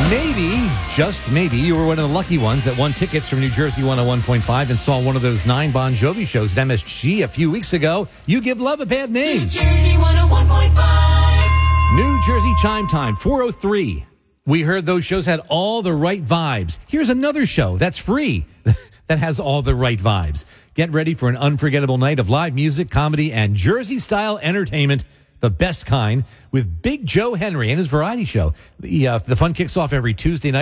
Maybe, just maybe, you were one of the lucky ones that won tickets from New Jersey 101.5 and saw one of those 9 Bon Jovi shows at MSG a few weeks ago. You give love a bad name. New Jersey 101.5. New Jersey Chime Time, 4:03. We heard those shows had all the right vibes. Here's another show that's free that has all the right vibes. Get ready for an unforgettable night of live music, comedy, and Jersey-style entertainment. The best kind, with Big Joe Henry and his variety show. The fun kicks off every Tuesday night.